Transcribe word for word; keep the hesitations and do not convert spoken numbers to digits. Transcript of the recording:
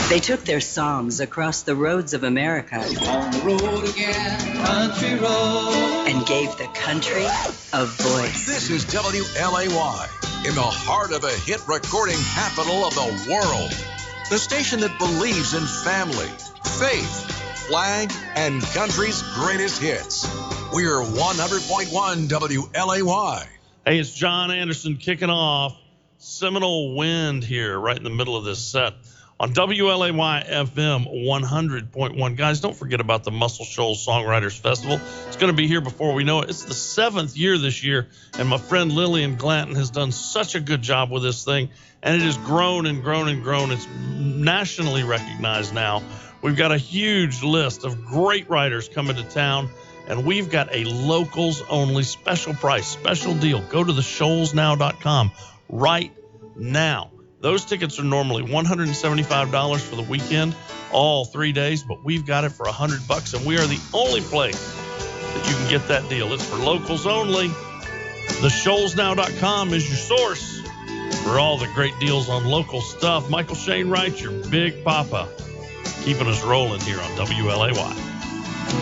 They took their songs across the roads of America. On the road again, country road. And gave the country a voice. This is W L A Y, in the heart of the hit recording capital of the world. The station that believes in family, faith, flag, and country's greatest hits. We're one hundred point one W L A Y. Hey, it's John Anderson kicking off Seminole Wind here right in the middle of this set on W L A Y F M one hundred point one. Guys, don't forget about the Muscle Shoals Songwriters Festival. It's going to be here before we know it. It's the seventh year this year, and my friend Lillian Glanton has done such a good job with this thing, and it has grown and grown and grown. It's nationally recognized now. We've got a huge list of great writers coming to town, and we've got a locals-only special price, special deal. Go to the shoals now dot com right now. Those tickets are normally one hundred seventy-five dollars for the weekend, all three days, but we've got it for one hundred bucks, and we are the only place that you can get that deal. It's for locals only. the shoals now dot com is your source for all the great deals on local stuff. Michael Shane Wright, your Big Papa, keeping us rolling here on W L A Y.